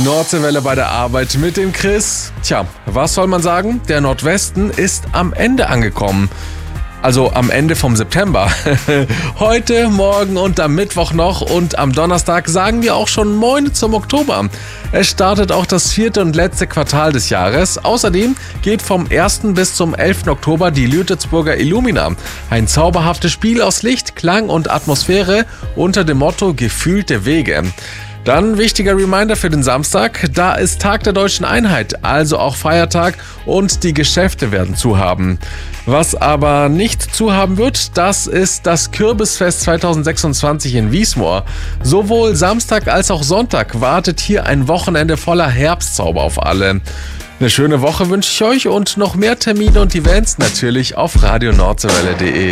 Nordseewelle bei der Arbeit mit dem Chris. Tja, was soll man sagen? Der Nordwesten ist am Ende angekommen. Also am Ende vom September. Heute, morgen und am Mittwoch noch und am Donnerstag sagen wir auch schon Moin zum Oktober. Es startet auch das 4. und letzte Quartal des Jahres. Außerdem geht vom 1. bis zum 11. Oktober die Lütetsburger Illumina. Ein zauberhaftes Spiel aus Licht, Klang und Atmosphäre unter dem Motto Gefühlte Wege. Dann wichtiger Reminder für den Samstag, da ist Tag der Deutschen Einheit, also auch Feiertag und die Geschäfte werden zu haben. Was aber nicht zu haben wird, das ist das Kürbisfest 2026 in Wiesmoor. Sowohl Samstag als auch Sonntag wartet hier ein Wochenende voller Herbstzauber auf alle. Eine schöne Woche wünsche ich euch und noch mehr Termine und Events natürlich auf radionordsewelle.de.